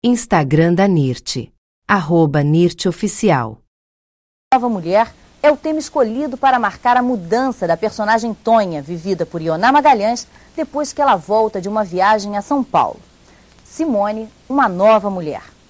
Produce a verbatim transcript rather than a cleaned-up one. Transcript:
Instagram da NIRT, arroba NIRT Oficial. Nova Mulher é o tema escolhido para marcar a mudança da personagem Tonha, vivida por Ioná Magalhães, depois que ela volta de uma viagem a São Paulo. Simone, uma nova mulher.